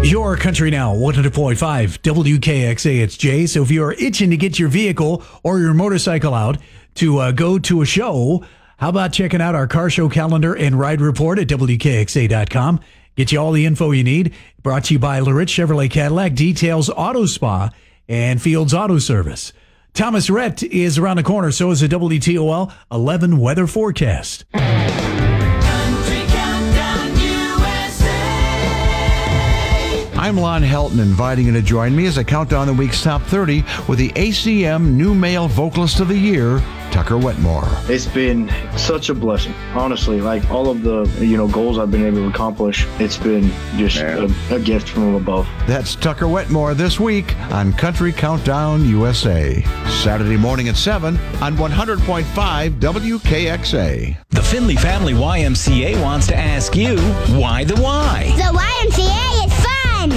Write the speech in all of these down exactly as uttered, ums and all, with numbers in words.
Your Country Now, one hundred point five W K X A. It's Jay. So if you're itching to get your vehicle or your motorcycle out to uh, go to a show, how about checking out our car show calendar and ride report at W K X A dot com? Get you all the info you need. Brought to you by LaRich Chevrolet Cadillac, Details Auto Spa, and Fields Auto Service. Thomas Rhett is around the corner. So is the W T O L eleven weather forecast. I'm Lon Helton, inviting you to join me as I count down the week's top thirty with the A C M New Male Vocalist of the Year, Tucker Wetmore. It's been such a blessing, honestly. Like all of the you know goals I've been able to accomplish, it's been just a, a gift from above. That's Tucker Wetmore this week on Country Countdown U S A. Saturday morning at seven on one hundred point five W K X A. The Findlay Family Y M C A wants to ask you, why the why? The Y M C A is fun!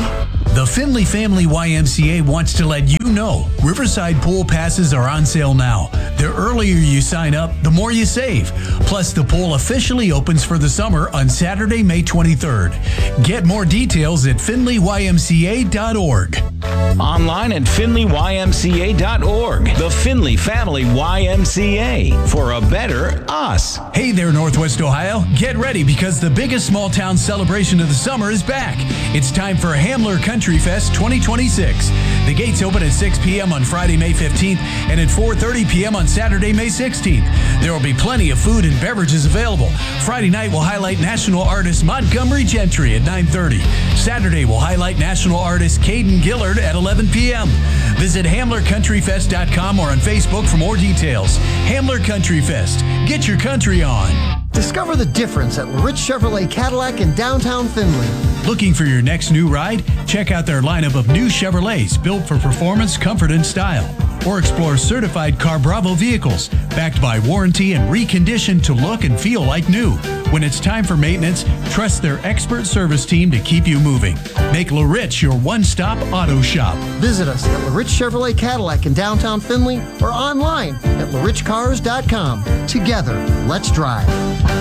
The Findlay Family Y M C A wants to let you know Riverside Pool passes are on sale now. The earlier you sign up, the more you save. Plus, the pool officially opens for the summer on Saturday, May twenty-third. Get more details at Findlay Y M C A dot org. Online at Findlay Y M C A dot org. The Findlay Family Y M C A, for a better us. Hey there, Northwest Ohio. Get ready because the biggest small town celebration of the summer is back. It's time for Hamler Country Fest twenty twenty-six. The gates open at six p.m. on Friday, May fifteenth, and at four thirty p.m. on Saturday, May sixteenth. There will be plenty of food and beverages available. Friday night will highlight national artist Montgomery Gentry at nine thirty. Saturday will highlight national artist Caden Gillard at eleven p.m. Visit Hamler Country Fest dot com or on Facebook for more details. Hamler Country Fest. Get your country on. Discover the difference at Rich Chevrolet Cadillac in downtown Findlay. Looking for your next new ride? Check out their lineup of new Chevrolets built for performance, comfort, and style. Or explore certified Car Bravo vehicles backed by warranty and reconditioned to look and feel like new. When it's time for maintenance, trust their expert service team to keep you moving. Make LaRich your one-stop auto shop. Visit us at LaRich Chevrolet Cadillac in downtown Findlay or online at La Rich Cars dot com. Together, let's drive.